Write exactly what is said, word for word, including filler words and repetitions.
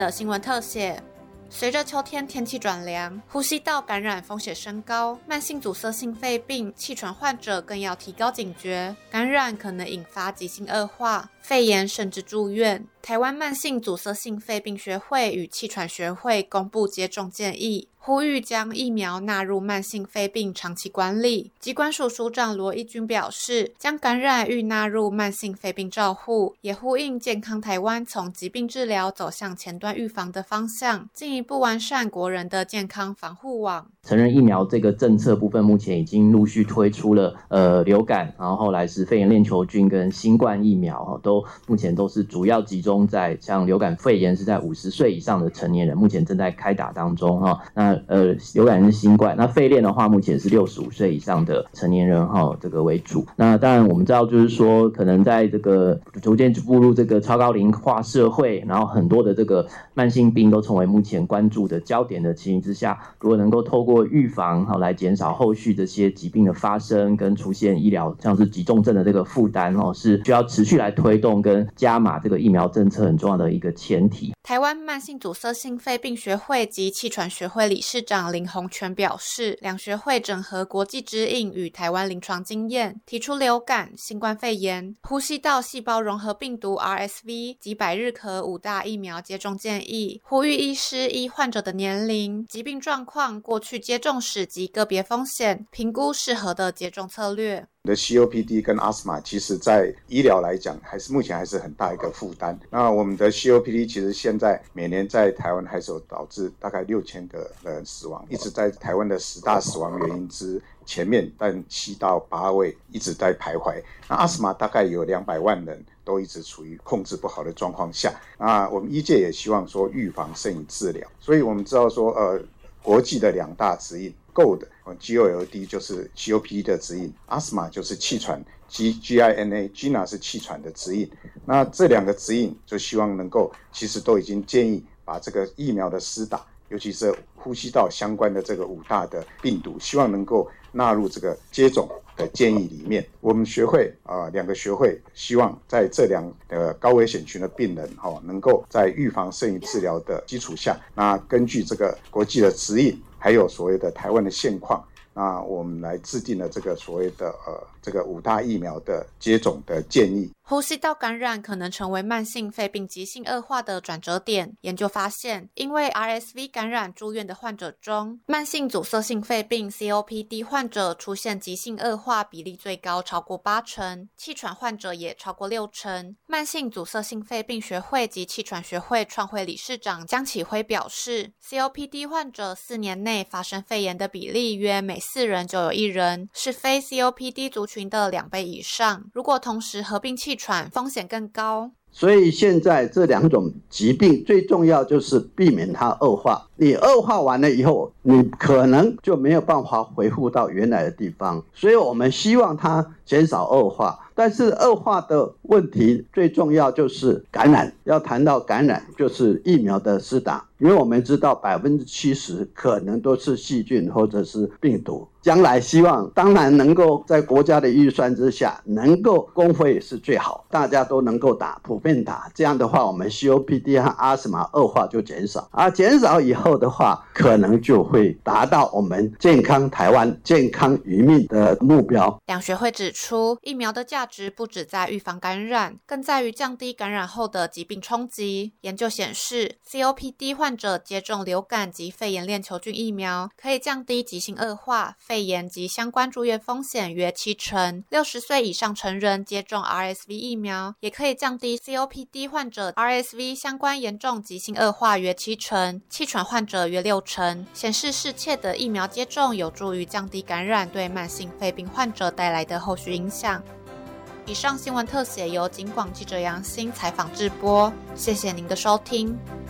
的新闻特写。随着秋天天气转凉，呼吸道感染风险升高，慢性阻塞性肺病、气喘患者更要提高警觉，感染可能引发急性恶化、肺炎甚至住院。台湾慢性阻塞性肺病学会与气喘学会公布接种建议，呼吁将疫苗纳入慢性肺病长期管理。疾管署署长罗一军表示，将感染预纳入慢性肺病照护，也呼应健康台湾从疾病治疗走向前端预防的方向，进一步完善国人的健康防护网。 成人疫苗这个政策部分，目前已经陆续推出了呃流感，然后后来是肺炎链球菌跟新冠疫苗，都目前都是主要集中在像流感肺炎是在五十岁以上的成年人，目前正在开打当中哈。那呃流感是新冠，那肺链的话目前是六十五岁以上的成年人哈这个为主。那当然我们知道就是说，可能在这个逐渐步入这个超高龄化社会，然后很多的这个慢性病都成为目前关注的焦点的情形之下，如果能够透过预防好来减少后续这些疾病的发生跟出现医疗像是急重症的这个负担哦，是需要持续来推动跟加码这个疫苗政策很重要的一个前提。 台湾慢性阻塞性肺病学会及气喘学会理事长林宏全表示，两学会整合国际指引与台湾临床经验，提出流感、新冠肺炎、呼吸道细胞融合病毒 R S V 及百日咳五大疫苗接种建议，呼吁医师依患者的年龄、疾病状况、过去接种史及个别风险，评估适合的接种策略。 的 C O P D 跟 asthma 其实在医疗来讲还是目前还是很大一个负担。那我们的 C O P D 其实现在每年在台湾还是有导致大概六千个人死亡，一直在台湾的十大死亡原因之前面，但七到八位一直在徘徊。那 asthma 大概有两百万人都一直处于控制不好的状况下。那我们医界也希望说预防胜于治疗，所以我们知道说呃国际的两大指引 G O L D G O L D 就是 C O P D 的指引， asthma 就是气喘 G I N A G I N A 是气喘的指引。那这两个指引就希望能够其实都已经建议把这个疫苗的施打，尤其是呼吸道相关的这个五大的病毒，希望能够纳入这个接种的建议里面。我们学会啊、呃，两个学会希望在这两个高危险群的病人哈、哦，能够在预防胜于治疗的基础下，那根据这个国际的指引，还有所谓的台湾的现况，那我们来制定了这个所谓的呃这个五大疫苗的接种的建议。 呼吸道感染可能成为慢性肺病急性恶化的转折点。研究发现，因为 R S V 感染住院的患者中，慢性阻塞性肺病 C O P D 患者出现急性恶化比例最高，超过八成，气喘患者也超过六成。慢性阻塞性肺病学会及气喘学会创会理事长江启辉表示， C O P D 患者四年内发生肺炎的比例约每四人就有一人，是非 C O P D 族群的两倍以上。如果同时合并气喘，风险更高。 所以现在这两种疾病最重要就是避免它恶化，你恶化完了以后，你可能就没有办法恢复到原来的地方，所以我们希望它减少恶化。但是恶化的问题最重要就是感染，要谈到感染就是疫苗的施打，因为我们知道 百分之七十 可能都是细菌或者是病毒。将来希望当然能够在国家的预算之下能够公费是最好，大家都能够打，普遍打，这样的话我们 C O P D 和 asthma 恶化就减少，而减少以后的话可能就会达到我们健康台湾健康余命的目标。 两学会指出，疫苗的价值不只在预防感染，更在于降低感染后的疾病冲击。研究显示， C O P D 患者接种流感及肺炎链球菌疫苗可以降低急性恶化、肺炎及相关住院风险约七成。六十岁以上成人接种 R S V 疫苗也可以降低 C O P D 患者 R S V 相关严重急性恶化约七成，气喘患者约六成，显示适切的疫苗接种有助于降低感染对慢性肺病患者带来的后续影响。以上新闻特写由警广记者杨欣采访制播，谢谢您的收听。